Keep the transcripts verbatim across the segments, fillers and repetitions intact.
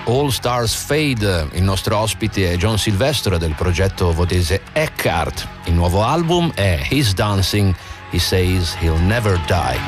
All Stars Fade. Il nostro ospite è John Silvestro del progetto vodese Eckhart. Il nuovo album è He's Dancing, He Says He'll Never Die.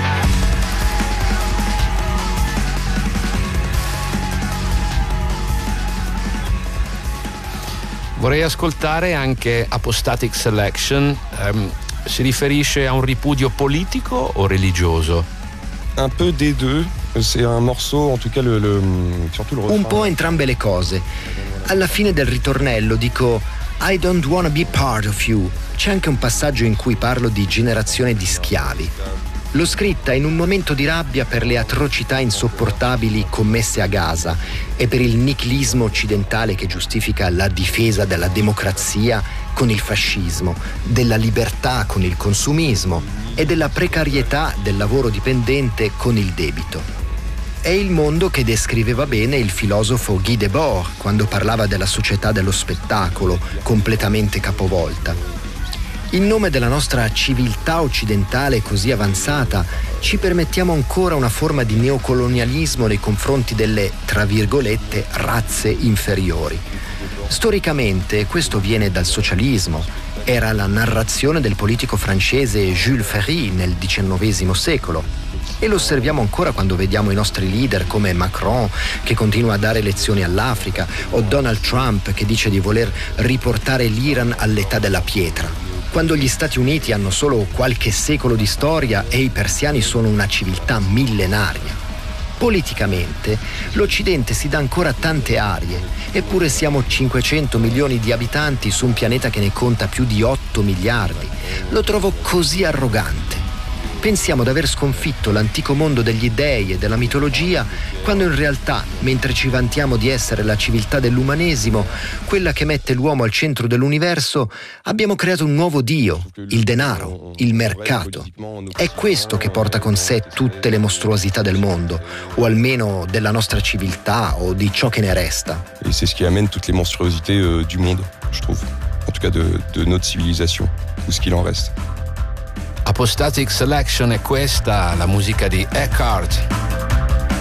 Vorrei ascoltare anche Apostatic Selection. Um, si riferisce a un ripudio politico o religioso? Un peu des deux. C'est un morceau, en tout cas le, le, surtout le refrain. Un po' entrambe le cose. Alla fine del ritornello dico I don't wanna be part of you. C'è anche un passaggio in cui parlo di generazione di schiavi. L'ho scritta in un momento di rabbia per le atrocità insopportabili commesse a Gaza e per il nichilismo occidentale che giustifica la difesa della democrazia con il fascismo, della libertà con il consumismo e della precarietà del lavoro dipendente con il debito. È il mondo che descriveva bene il filosofo Guy Debord quando parlava della società dello spettacolo, completamente capovolta. In nome della nostra civiltà occidentale così avanzata, ci permettiamo ancora una forma di neocolonialismo nei confronti delle, tra virgolette, razze inferiori. Storicamente questo viene dal socialismo. Era la narrazione del politico francese Jules Ferry nel diciannovesimo secolo. E lo osserviamo ancora quando vediamo i nostri leader come Macron, che continua a dare lezioni all'Africa, o Donald Trump, che dice di voler riportare l'Iran all'età della pietra. Quando gli Stati Uniti hanno solo qualche secolo di storia e i persiani sono una civiltà millenaria. Politicamente, l'Occidente si dà ancora tante arie, eppure siamo cinquecento milioni di abitanti su un pianeta che ne conta più di otto miliardi. Lo trovo così arrogante. Pensiamo di aver sconfitto l'antico mondo degli dei e della mitologia, quando in realtà, mentre ci vantiamo di essere la civiltà dell'umanesimo, quella che mette l'uomo al centro dell'universo, abbiamo creato un nuovo dio, il denaro, il mercato. È questo che porta con sé tutte le mostruosità del mondo, o almeno della nostra civiltà o di ciò che ne resta. Et c'est ce qui amène toutes les monstruosités euh, du monde, je trouve. En tout cas de, de notre civilisation, ou ce qu'il en reste. Apostatic Selection è questa, la musica di Eckhart.